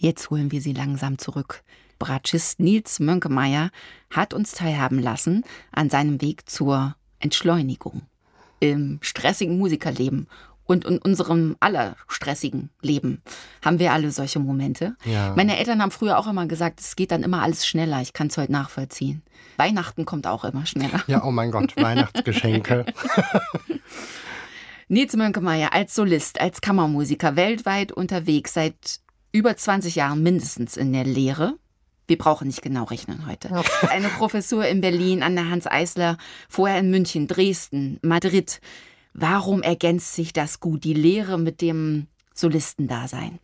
Jetzt holen wir sie langsam zurück. Bratschist Nils Mönkemeyer hat uns teilhaben lassen an seinem Weg zur Entschleunigung im stressigen Musikerleben. Und in unserem aller stressigen Leben haben wir alle solche Momente. Ja. Meine Eltern haben früher auch immer gesagt, es geht dann immer alles schneller. Ich kann es heute nachvollziehen. Weihnachten kommt auch immer schneller. Ja, oh mein Gott, Weihnachtsgeschenke. Nils Mönkemeyer als Solist, als Kammermusiker weltweit unterwegs, seit über 20 Jahren mindestens in der Lehre. Wir brauchen nicht genau rechnen heute. Eine Professur in Berlin an der Hanns Eisler, vorher in München, Dresden, Madrid. Warum ergänzt sich das gut, die Lehre mit dem Solistendasein?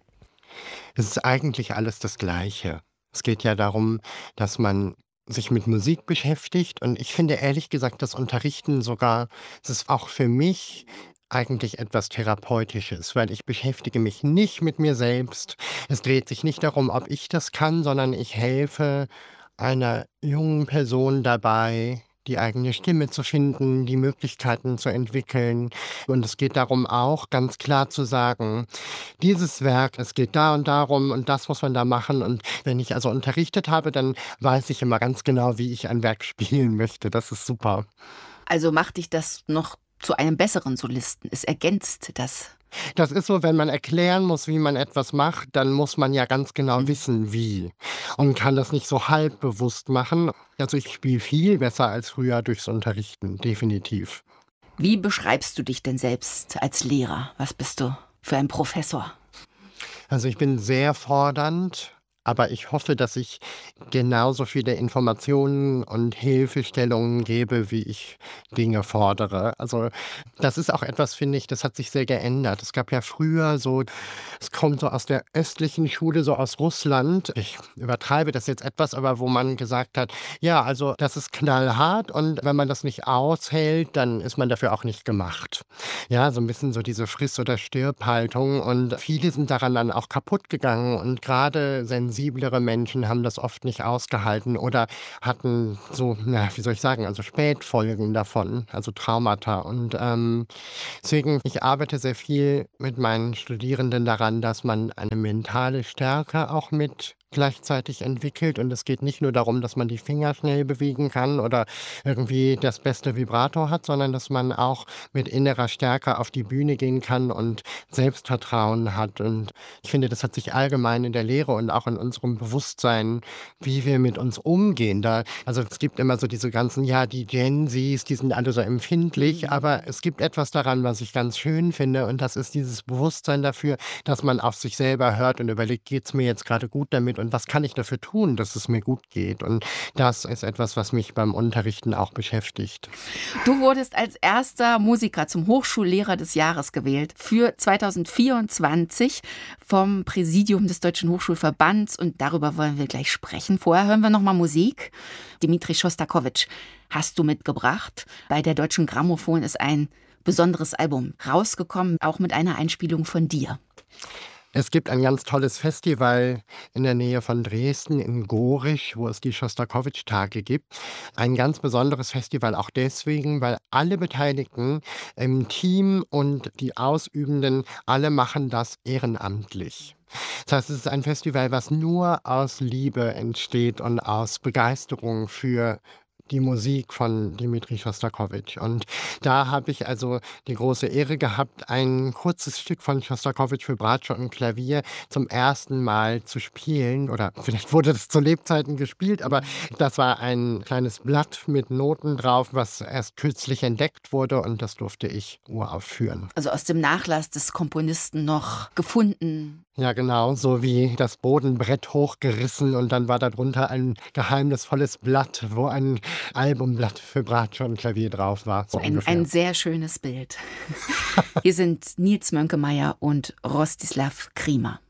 Es ist eigentlich alles das Gleiche. Es geht ja darum, dass man sich mit Musik beschäftigt. Und ich finde ehrlich gesagt, das Unterrichten sogar, es ist auch für mich eigentlich etwas Therapeutisches, weil ich beschäftige mich nicht mit mir selbst. Es dreht sich nicht darum, ob ich das kann, sondern ich helfe einer jungen Person dabei, die eigene Stimme zu finden, die Möglichkeiten zu entwickeln. Und es geht darum auch, ganz klar zu sagen, dieses Werk, es geht da und darum und das muss man da machen. Und wenn ich also unterrichtet habe, dann weiß ich immer ganz genau, wie ich ein Werk spielen möchte. Das ist super. Also macht dich das noch zu einem besseren Solisten? Es ergänzt das. Das ist so, wenn man erklären muss, wie man etwas macht, dann muss man ja ganz genau wissen, wie. Und kann das nicht so halb bewusst machen. Also ich spiele viel besser als früher durchs Unterrichten, definitiv. Wie beschreibst du dich denn selbst als Lehrer? Was bist du für ein Professor? Also ich bin sehr fordernd, aber ich hoffe, dass ich genauso viele Informationen und Hilfestellungen gebe, wie ich Dinge fordere. Also das ist auch etwas, finde ich, das hat sich sehr geändert. Es gab ja früher so, es kommt so aus der östlichen Schule, so aus Russland. Ich übertreibe das jetzt etwas, aber wo man gesagt hat, ja, also das ist knallhart und wenn man das nicht aushält, dann ist man dafür auch nicht gemacht. Ja, so ein bisschen so diese Friss- oder Stirb-Haltung und viele sind daran dann auch kaputt gegangen und gerade sensiblere Menschen haben das oft nicht ausgehalten oder hatten so, na, wie soll ich sagen, also Spätfolgen davon, also Traumata. Und deswegen, ich arbeite sehr viel mit meinen Studierenden daran, dass man eine mentale Stärke auch mit gleichzeitig entwickelt. Und es geht nicht nur darum, dass man die Finger schnell bewegen kann oder irgendwie das beste Vibrato hat, sondern dass man auch mit innerer Stärke auf die Bühne gehen kann und Selbstvertrauen hat. Und ich finde, das hat sich allgemein in der Lehre und auch in unserem Bewusstsein, wie wir mit uns umgehen. Also es gibt immer so diese ganzen, ja, die Gen Zs, die sind alle so empfindlich, aber es gibt etwas daran, was ich ganz schön finde. Und das ist dieses Bewusstsein dafür, dass man auf sich selber hört und überlegt, geht es mir jetzt gerade gut damit und was kann ich dafür tun, dass es mir gut geht. Und das ist etwas, was mich beim Unterrichten auch beschäftigt. Du wurdest als erster Musiker zum Hochschullehrer des Jahres gewählt für 2024 vom Präsidium des Deutschen Hochschulverbands und darüber wollen wir gleich sprechen. Vorher hören wir nochmal Musik. Dmitri Schostakowitsch hast du mitgebracht. Bei der Deutschen Grammophon ist ein besonderes Album rausgekommen, auch mit einer Einspielung von dir. Es gibt ein ganz tolles Festival in der Nähe von Dresden, in Gorisch, wo es die Schostakowitsch-Tage gibt. Ein ganz besonderes Festival auch deswegen, weil alle Beteiligten im Team und die Ausübenden, alle machen das ehrenamtlich. Das heißt, es ist ein Festival, was nur aus Liebe entsteht und aus Begeisterung für die Musik von Dmitri Schostakowitsch. Und da habe ich also die große Ehre gehabt, ein kurzes Stück von Schostakowitsch für Bratsche und Klavier zum ersten Mal zu spielen. Oder vielleicht wurde das zu Lebzeiten gespielt, aber das war ein kleines Blatt mit Noten drauf, was erst kürzlich entdeckt wurde und das durfte ich uraufführen. Also aus dem Nachlass des Komponisten noch gefunden. Ja, genau, so wie das Bodenbrett hochgerissen und dann war darunter ein geheimnisvolles Blatt, wo ein Albumblatt für Bratsche und Klavier drauf war. So Ein sehr schönes Bild. Hier sind Nils Mönkemeyer und Rostislav Kriemer.